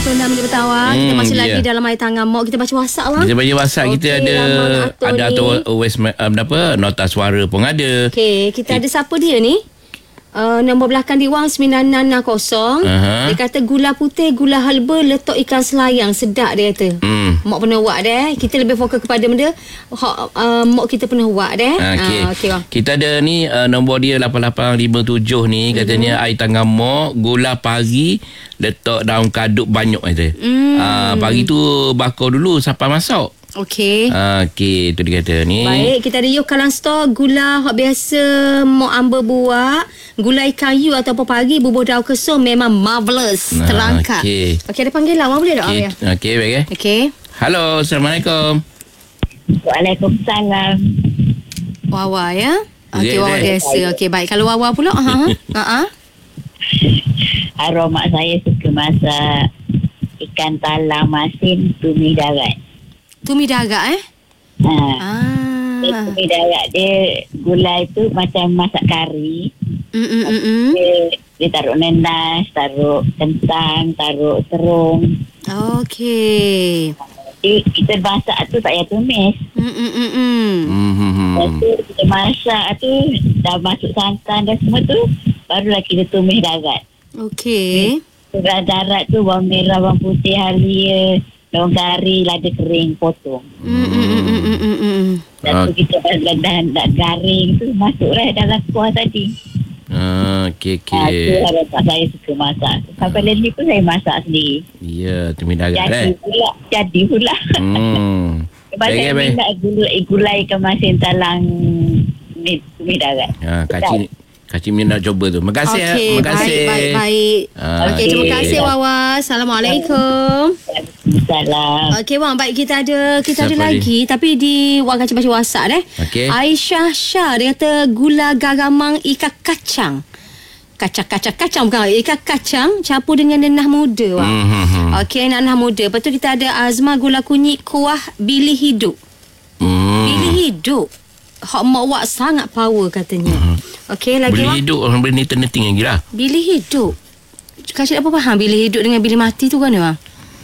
46 minit petang awak. Kita masih lagi dalam air tangan Mok. Kita baca WhatsApp awak. Kita baca WhatsApp. Kita ada West nota suara pun ada. Okey, kita ada siapa dia ni? Nombor belakang di wang 9660. Dia kata gula putih, gula halba, letak ikan selayang. Sedap dia kata. Mok pernah buat deh. Kita lebih fokus kepada benda Mok kita pernah buat deh. Okay, kita ada ni nombor dia 8857 ni. Katanya air tangan Mok, gula pari, letak daun kaduk banyak kata. Pagi tu bakar dulu sampai masak. Okey. Okey, tu dia kata ni. Baik, kita ada Yo Kalang Store, gula hot biasa Mok Amber buat. Gulai kayu ataupun pagi bubuh daun kesum memang marvelous. Terangkat. Okey, ada panggilan. Awak boleh tak? Okey, baik eh. Okey. Halo, Assalamualaikum. Waalaikumsalam. Wawa ya? Okey, Wawa biasa. Okey, baik. Kalau Wawa pula? Arwah mak saya suka masak ikan talang masin tumis darat. Tumis darat Tumis darat dia gulai tu macam masak kari. Dia taruh nenas, taruh kentang, taruh serung. Okey. Kita masak tu tak payah tumis. Lepas tu kita masak tu dah masuk santan dan semua tu, barulah kita tumis darat. Okey. Darat tu bawang merah, bawang putih, halia, daun kari, lada kering, potong. Dan tu kita dah garing tu masuklah dalam kuah tadi. Okey. Tu saya suka masak. Sampai leli pun saya masak sendiri. Ya, tumis darat Jadi pula. Sebab saya minat gulai kemasin talang tumis darat. Kacik ni nak coba tu. Terima kasih. Okey, baik. Okey, terima kasih Wawa. Assalamualaikum. Salam. Okey, Wang, baik kita ada lagi tapi di Wang akan baca WhatsApp Okey. Aisyah Shah dia kata gula garamang ikan kacang. Kacang bukan ikan kacang campur dengan nanah muda Wang. Okey, nanah muda. Lepas tu kita ada Azma gula kunyit kuah bili hidup. Bili hidup. Hak mak wak sangat power katanya. Okey, lagi Bili hidup orang benda ni terneting lagi lah. Bili hidup. Kacik apa faham bili hidup dengan bili mati tu kan bang?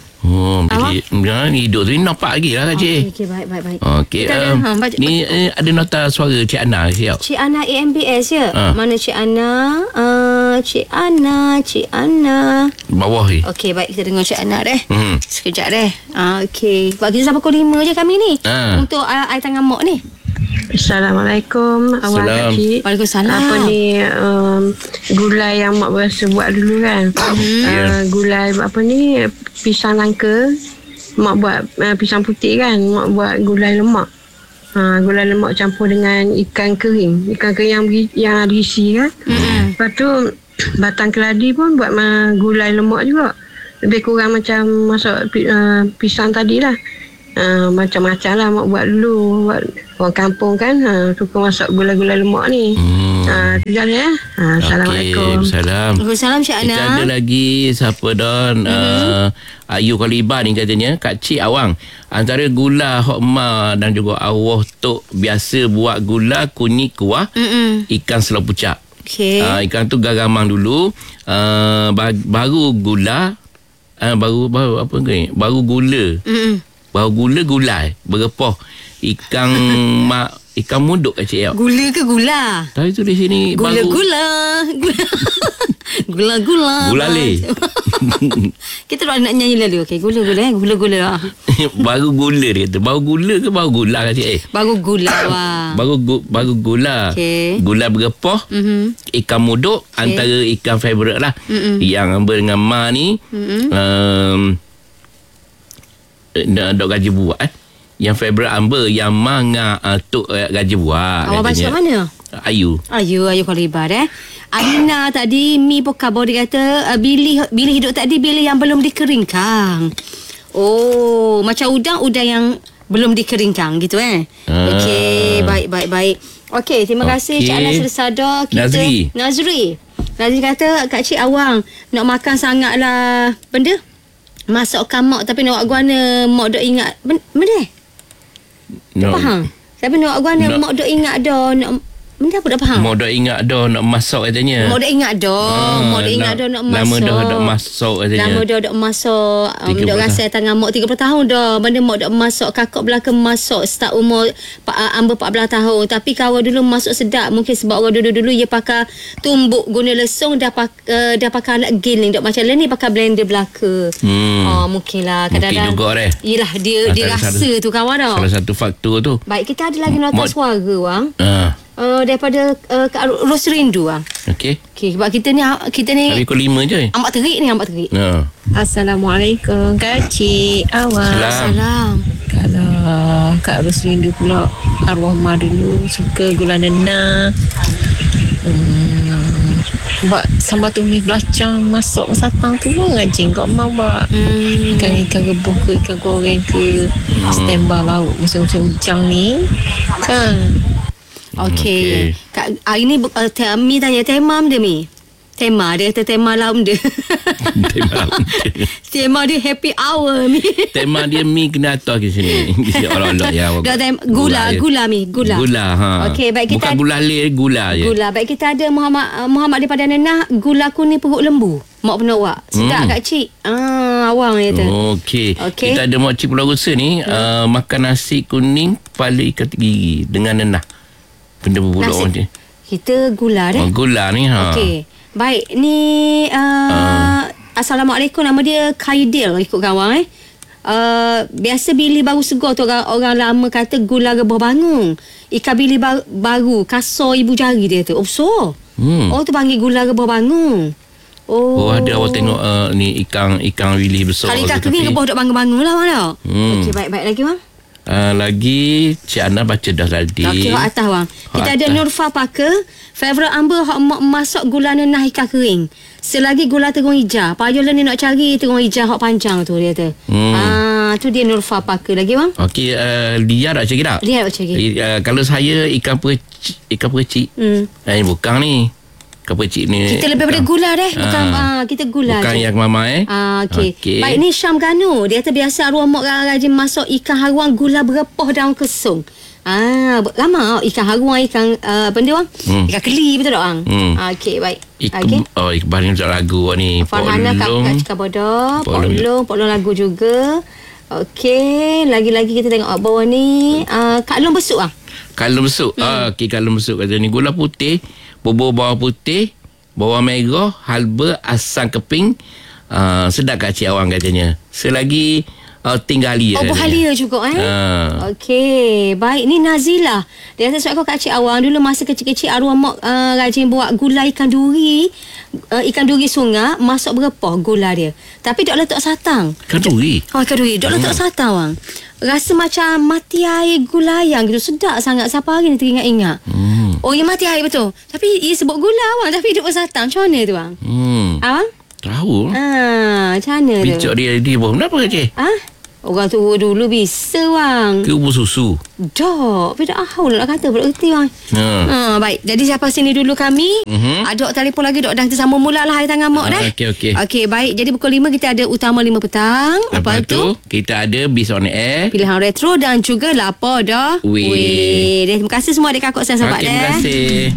Bili hidup tu ni nampak lagi lah Kacik. Okey, baik. Okey, ni ada nota suara Cik Ana siap. Cik Ana AMBS ya? Mana Cik Ana? Cik Ana. Bawah ni. Okey, baik kita dengar Cik Ana deh. Sekejap deh. Okey. Buat kita sampai pukul 5 je kami ni. Untuk air tangan Mok ni. Assalamualaikum awak Cik. Waalaikumsalam. Apa ni gulai yang mak biasa buat dulu kan. Gulai apa ni pisang nangka. Mak buat pisang putih kan. Mak buat gulai lemak. Gulai lemak campur dengan ikan kering. Ikan kering yang ada isi kan. Lepas tu batang keladi pun buat gulai lemak juga. Lebih kurang macam masak pisang tadi lah. Macam-macam lah mak buat dulu. Orang kampung kan suka masak gula-gula lemak ni. Tu je ya. Assalamualaikum. Waalaikumsalam Cik Ana. Kita ada lagi siapa Don Ayu Kaliba ni katanya Kak Cik Awang, antara gula hok ma dan juga awah tok biasa buat gula kunyit kuah ikan selau pucak. Ikan tu garamang dulu, baru gula, baru apa ni, baru gula, baru gulai berepah ikan ikan muduk Cik Awang. Gula ke gula? Tadi tu di sini gula le. Kita nak nyanyi lalu. Okey, gula. Baru gula dia kata. Baru gula ke baru gula Cik? Baru gula wah. Baru gula. Okay. Gula berepah. Ikan muduk antara ikan favourite lah. Yang Amber dengan Ma ni Dok Gaji buat Yang favourite Amber, yang Ma dengan Tok Gaji buat. Awak baca mana? Ayu Kalibar Alina tadi Mi Pokabo dia kata Bili hidup tadi bili yang belum dikeringkan. Oh, macam udang yang belum dikeringkan gitu Okey, baik. Okey, terima kasih Cik Ana sudah sadar kita. Nazri kata Kak Cik Awang nak makan sangatlah benda masak kamak tapi nak guana mak dok ingat benda. No. Faham? Tapi nak guana mak dok ingat dah nak Benda apa tak faham? Mau dah ingat dah nak masak katanya. Mau dah ingat dah. Mau dah ingat dah nak masak. Lama dah nak masak katanya. Lama dah nak masak. Dah rasa tangan mak 30 tahun dah. Benda mak dah masak. Kakak belakang masak start umur ambil 14 tahun. Tapi kawan dulu masuk sedap. Mungkin sebab orang dulu-dulu dia pakai tumbuk guna lesung. Dah pakai alat giling. Dok macam ni pakai blender belaka. Mungkin lah. Kadang-kadang. Mungkin juga Yelah dia rasa tu kawan dah. Salah satu faktor tu. Baik, kita ada lagi nota suara wang. Daripada Kak Rosrindu wang. Okey. Okey, sebab kita ni Hari ke-5 je. Amak terik ni, amak terik. Assalamualaikum Kak Cik Awang. Salam. Kalau Kak Rosrindu pula, arwah mak dulu suka gula nena. Buat sambal tumis belacang, masak satang tu pun rajin kau mak buat. Ikan rebus ke, ikan goreng ke, standby lauk musim-musim hujang ni kan. Okey. Kak, hari ni Mi tanya tema dia, Mi. Tema dia kata tema laum dia. Tema dia happy hour, Mi. Tema dia Mi kena atas ke sini. Allah ya. Gula, Mi. Gula. Okey, baik kita bukan gula alir, gula je. Gula. Baik kita ada Muhammad daripada Nenah, gula kuning perut lembu. Mak pernah buat. Sedap Kak Cik. Awang dia tu. Okey. Kita ada Mak Cik Pulau Rusa ni makan nasi kuning kepala ikan gigi dengan Nenah. Benda berbulak orang je. Kita gula dah. Gula ni Okey. Baik, ni Assalamualaikum, nama dia Kaidil ikut kawan biasa bili baru segar tu orang lama kata gula rebah bangun. Ikan bili baru kasar ibu jari dia tu. Oh tu panggil gula rebah bangun. Ada awak tengok ni ikan bili besar. Kali ikan kering rebah duk bangun-bangun lah bang. Okey, baik-baik lagi bang. Lagi Cik Ana baca dah tadi. Okey, hak atas bang. Kita ada Nurfa Parker. Favorite Amber hak mak masak gula nenah ikan kering. Selagi gula terung hijau. Payahlah ni nak cari terung hijau hak panjang tu dia tu. Tu dia Nurfa Parker lagi bang. Okey, Lia nak cakap tak? Lia nak cakap. Kalau saya ikan percik. Ini bukan ni. Ikan percik ni. Kita lebih pada gula deh. Bukan kita gula bukan je. Yang mama Okey. Baik, ni Syam Ganu. Dia kata biasa arwah mak rajin masak ikan haruang gula berepah daun kesung. Lama ikan haruang, ikan apa dia bang? Ikan keli betul tak bang? Okey, baik. Iqbal ni tak lagu ni. Farhana Kak cakap bodoh. Pok Long lagu juga. Okey, lagi-lagi kita tengok bawah ni Kak Long besuk bang. Kak Long besuk. Okey, Kak Long besuk kata ni gula putih, bubur bawang putih, bawang merah, halba, asam keping. Sedap Kak Cik Awang katanya. Selagi tinggal halia. Halia juga Okey, baik. Ni Nazila. Dia kata sebab Kak Cik Awang dulu masa kecil-kecil arwah mak rajin buat gula ikan duri. Ikan duri sungai masak berepah gula dia. Tapi dok letak satang. Ikan duri. Ikan duri dok letak satang bang. Rasa macam mati air gulayang gitu. Sedap sangat. Siapa hari ni teringat-ingat. Ia mati air betul. Tapi ia sebut gula bang. Tapi hidup bersatang. Macam mana tu bang? Abang? Tahu. Macam mana tu? Bicok dia pun. Kenapa Kak Cik? Orang tua dulu bisa bang. Ke ubur susu? Dok. Tapi dah ahul nak kata. Belum kerti bang. Baik. Jadi sampai sini dulu kami. Dok telefon lagi. Dok dah kita sambung mula lah hari tangan mak dah. Okey, baik. Jadi pukul 5 kita ada Utama 5 petang. Lepas tu kita ada Bis on Air, Pilihan Retro dan juga Lapor dah. Terima kasih semua adik kakak saya sahabat. Terima kasih.